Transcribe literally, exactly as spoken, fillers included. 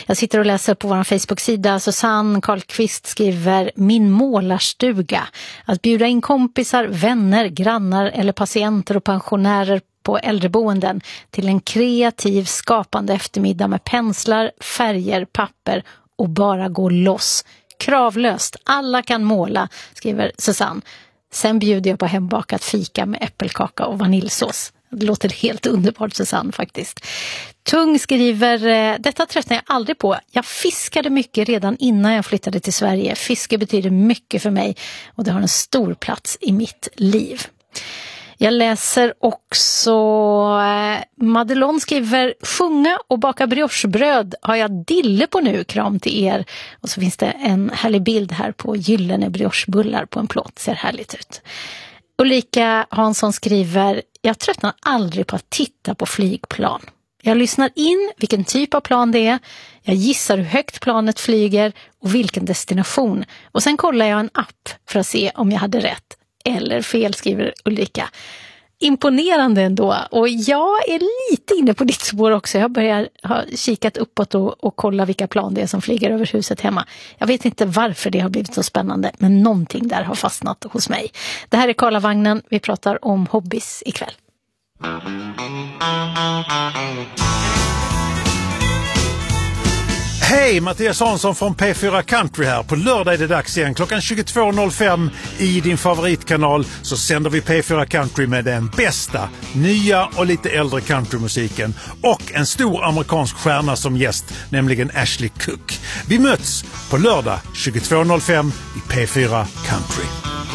Jag sitter och läser på vår Facebook-sida. Susanne Karlqvist skriver: min målarstuga. Att bjuda in kompisar, vänner, grannar eller patienter och pensionärer på äldreboenden till en kreativ skapande eftermiddag med penslar, färger, papper och bara gå loss. Kravlöst. Alla kan måla, skriver Susanne. Sen bjuder jag på hembakat fika med äppelkaka och vaniljsås. Det låter helt underbart, Susanne, faktiskt. Tung skriver: detta tröttnar jag aldrig på. Jag fiskade mycket redan innan jag flyttade till Sverige. Fiske betyder mycket för mig och det har en stor plats i mitt liv. Jag läser också eh, Madelon skriver: sjunga och baka briochebröd har jag dille på nu, kram till er. Och så finns det en härlig bild här på gyllene briochebullar på en plåt, ser härligt ut. Ulrika Hansson skriver: jag tröttnar aldrig på att titta på flygplan. Jag lyssnar in vilken typ av plan det är. Jag gissar hur högt planet flyger och vilken destination. Och sen kollar jag en app för att se om jag hade rätt eller fel, skriver Ulrika. Imponerande ändå. Och jag är lite inne på ditt spår också. Jag börjar ha kikat uppåt och, och kolla vilka plan det är som flyger över huset hemma. Jag vet inte varför det har blivit så spännande, men någonting där har fastnat hos mig. Det här är Karlavagnen. Vi pratar om hobbies ikväll. Hej, Mattias Hansson från P fyra Country här. På lördag är det dags igen. Klockan tjugotvå noll fem i din favoritkanal så sänder vi P fyra Country med den bästa, nya och lite äldre countrymusiken. Och en stor amerikansk stjärna som gäst, nämligen Ashley Cook. Vi möts på lördag tjugotvå noll fem i P fyra Country.